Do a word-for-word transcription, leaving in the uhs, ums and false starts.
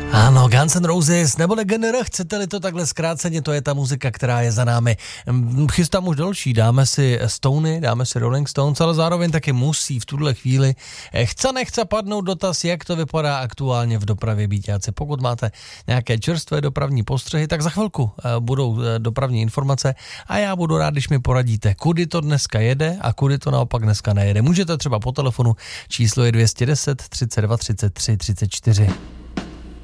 Ano, Guns N' Roses, neboli G N R, chcete-li to takhle zkráceně, to je ta muzika, která je za námi. Chystám už další, dáme si Stony, dáme si Rolling Stones, ale zároveň taky musí v tuhle chvíli chce nechce padnout dotaz, jak to vypadá aktuálně v dopravě, Bíťáci. Pokud máte nějaké čerstvé dopravní postřehy, tak za chvilku budou dopravní informace a já budu rád, když mi poradíte, kudy to dneska jede a kudy to naopak dneska nejede. Můžete třeba po telefonu, číslo je dvě stě deset, třicet dva, třicet tři, třicet čtyři.